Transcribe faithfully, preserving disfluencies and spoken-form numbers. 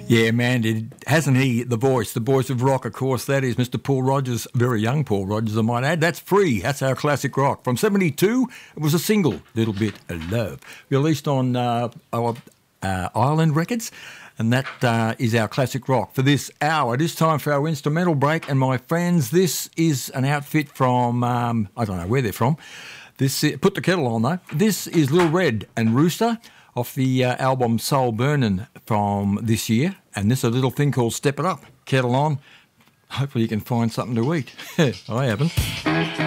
Yeah, man, it, hasn't he the voice, the voice of rock, of course, that is Mister Paul Rodgers, very young Paul Rodgers, I might add. That's Free, that's our classic rock. From seventy-two, it was a single, Little Bit of Love, released on uh, our uh, Island Records, and that uh, is our classic rock for this hour. It is time for our instrumental break, and my friends, this is an outfit from, um, I don't know where they're from. This Put the kettle on, though. This is Lil Red and Rooster, off the uh, album Soul Burnin' from this year, and this is a little thing called Step It Up. Kettle on. Hopefully you can find something to eat. I haven't.